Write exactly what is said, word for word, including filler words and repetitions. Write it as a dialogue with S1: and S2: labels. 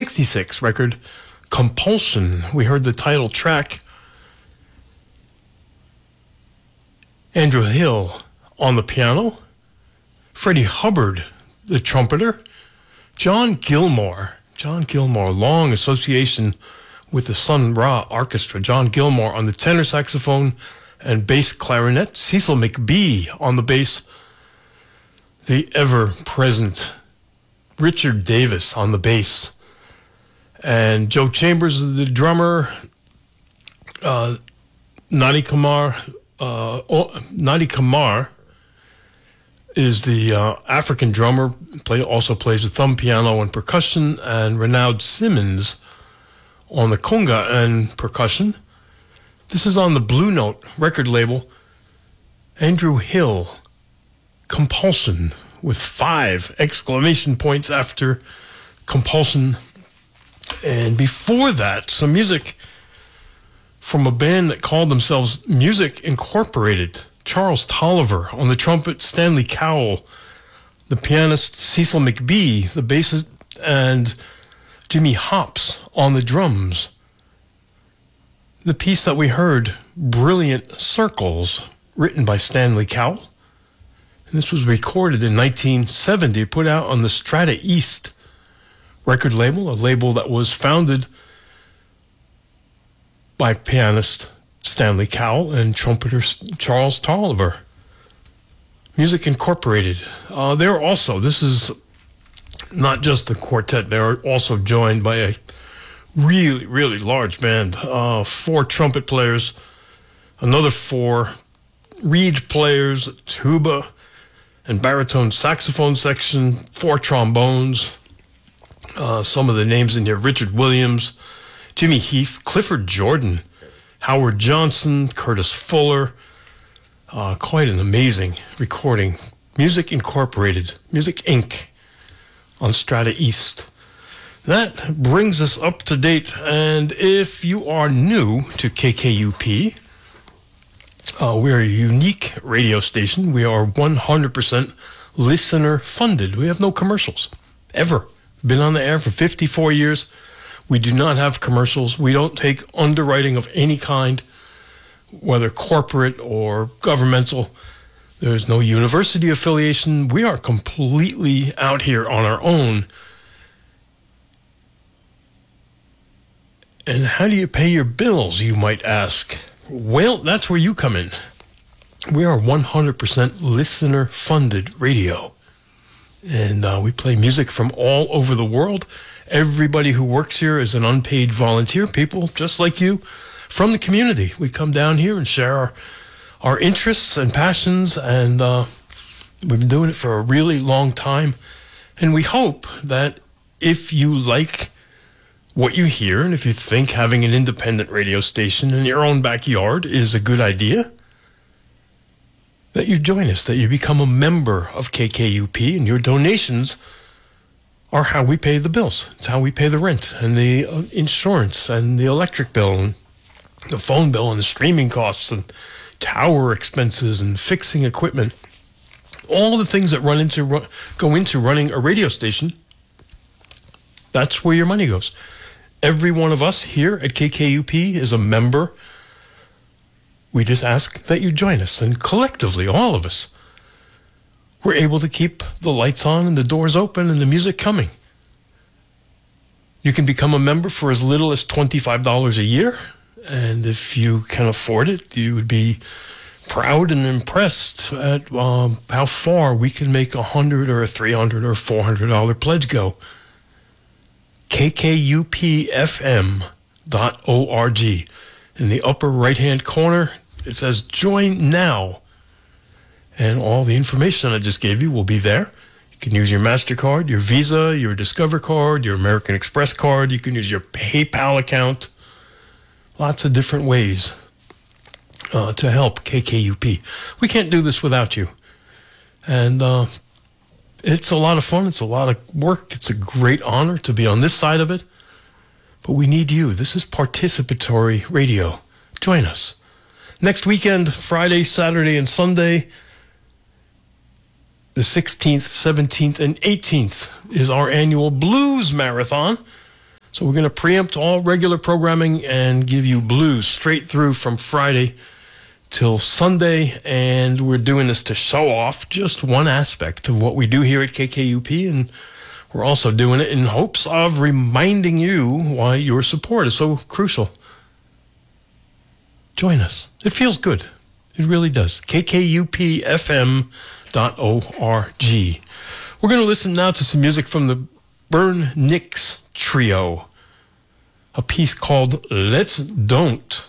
S1: sixty-six record, Compulsion. We heard the title track. Andrew Hill on the piano, Freddie Hubbard, the trumpeter, John Gilmore. John Gilmore, long association with the Sun Ra Orchestra. John Gilmore on the tenor saxophone and bass clarinet, Cecil McBee on the bass, the ever-present Richard Davis on the bass, and Joe Chambers, the drummer, uh, Nadi Kamar, uh, oh, Nadi Kamar is the uh, African drummer, play, also plays the thumb piano and percussion, and Renaud Simmons on the conga and percussion. This is on the Blue Note record label. Andrew Hill, Compulsion, with five exclamation points after Compulsion. And before that, some music from a band that called themselves Music Incorporated. Charles Tolliver on the trumpet, Stanley Cowell, the pianist, Cecil McBee, the bassist, and Jimmy Hops on the drums. The piece that we heard, Brilliant Circles, written by Stanley Cowell. And this was recorded in nineteen seventy, put out on the Strata East record label, a label that was founded by pianist Stanley Cowell and trumpeter Charles Tolliver. Music Incorporated. Uh, they're also, this is not just a quartet, they're also joined by a really, really large band. Uh, four trumpet players, another four reed players, tuba and baritone saxophone section, four trombones. Uh, some of the names in here, Richard Williams, Jimmy Heath, Clifford Jordan, Howard Johnson, Curtis Fuller. Uh, quite an amazing recording. Music Incorporated, Music Incorporated on Strata East. That brings us up to date. And if you are new to K K U P, uh, we're a unique radio station. We are one hundred percent listener funded. We have no commercials, ever. Been on the air for fifty-four years. We do not have commercials. We don't take underwriting of any kind, whether corporate or governmental. There's no university affiliation. We are completely out here on our own. And how do you pay your bills, you might ask? Well, that's where you come in. We are one hundred percent listener-funded radio. And uh, we play music from all over the world. Everybody who works here is an unpaid volunteer, people just like you from the community. We come down here and share our, our interests and passions, and uh, we've been doing it for a really long time. And we hope that if you like what you hear, and if you think having an independent radio station in your own backyard is a good idea, that you join us, that you become a member of K K U P, and your donations are how we pay the bills. It's how we pay the rent and the uh, insurance and the electric bill and the phone bill and the streaming costs and tower expenses and fixing equipment. All the things that run into ru- go into running a radio station, that's where your money goes. Every one of us here at K K U P is a member. We just ask that you join us, and collectively, all of us, we're able to keep the lights on and the doors open and the music coming. You can become a member for as little as twenty-five dollars a year, and if you can afford it, you would be proud and impressed at um, how far we can make a one hundred dollars or a three hundred dollars or four hundred dollars pledge go. K K U P F M dot org. In the upper right-hand corner, it says Join Now. And all the information I just gave you will be there. You can use your MasterCard, your Visa, your Discover card, your American Express card. You can use your PayPal account. Lots of different ways uh, to help K K U P. We can't do this without you. And uh, it's a lot of fun. It's a lot of work. It's a great honor to be on this side of it. But we need you. This is participatory radio. Join us. Next weekend, Friday, Saturday, and Sunday, the sixteenth, seventeenth, and eighteenth is our annual Blues Marathon. So we're going to preempt all regular programming and give you blues straight through from Friday till Sunday. And we're doing this to show off just one aspect of what we do here at K K U P. And we're also doing it in hopes of reminding you why your support is so crucial. Join us. It feels good. It really does. K K U P F M dot org. We're going to listen now to some music from the Burn Nicks Trio. A piece called Let's Don't.